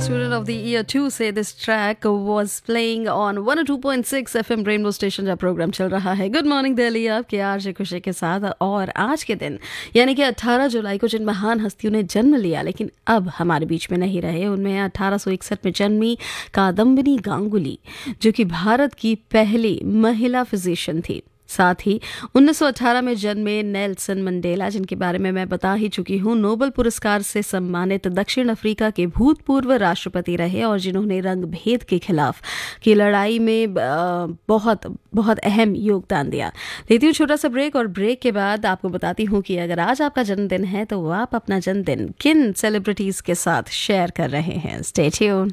Student of the Year 2 say this track was playing on 102.6 FM rainbow station जहाँ programme चल रहा है good morning Delhi आपके RJ खुशी के साथ। और आज के दिन यानी कि 18 जुलाई को जिन महान हस्तियों ने जन्म लिया लेकिन अब हमारे बीच में नहीं रहे, उनमें 1861 में जन्मी कादम्बिनी गांगुली जो कि भारत की पहली महिला फिजिशियन थी। साथ ही 1918 में जन्मे नेल्सन मंडेला जिनके बारे में मैं बता ही चुकी हूँ, नोबेल पुरस्कार से सम्मानित दक्षिण अफ्रीका के भूतपूर्व राष्ट्रपति रहे और जिन्होंने रंग भेद के खिलाफ की लड़ाई में बहुत बहुत अहम योगदान दिया। लेती हूँ छोटा सा ब्रेक और ब्रेक के बाद आपको बताती हूँ कि अगर आज आपका जन्मदिन है तो आप अपना जन्मदिन किन सेलिब्रिटीज के साथ शेयर कर रहे हैं। Stay tune.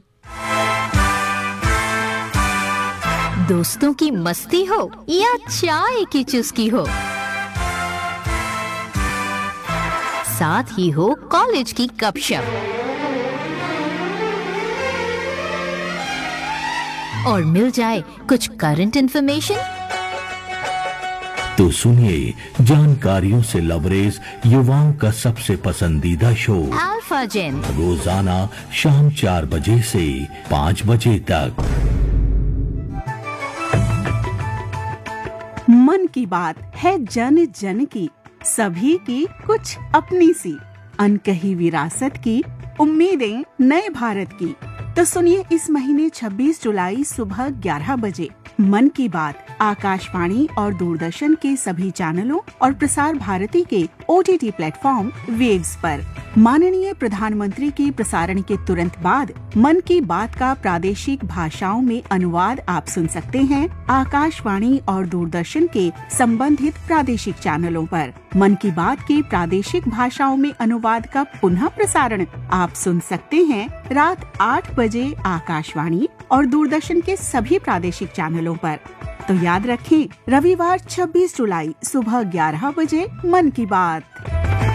दोस्तों की मस्ती हो या चाय की चुस्की हो, साथ ही हो कॉलेज की गपशप और मिल जाए कुछ करंट इन्फॉर्मेशन, तो सुनिए जानकारियों से लबरेज युवाओं का सबसे पसंदीदा शो अल्फा जेन रोजाना शाम 4 बजे से 5 बजे तक। मन की बात है जन जन की, सभी की कुछ अपनी सी, अनकही विरासत की, उम्मीदें नए भारत की। तो सुनिए इस महीने 26 जुलाई सुबह 11 बजे मन की बात आकाशवाणी और दूरदर्शन के सभी चैनलों और प्रसार भारती के OTT प्लेटफॉर्म वेव्स पर। माननीय प्रधानमंत्री के प्रसारण के तुरंत बाद मन की बात का प्रादेशिक भाषाओं में अनुवाद आप सुन सकते हैं आकाशवाणी और दूरदर्शन के संबंधित प्रादेशिक चैनलों पर। मन की बात के प्रादेशिक भाषाओं में अनुवाद का पुनः प्रसारण आप सुन सकते हैं रात 8 बजे आकाशवाणी और दूरदर्शन के सभी प्रादेशिक चैनलों पर। तो याद रखें, रविवार 26 जुलाई सुबह 11 बजे मन की बात।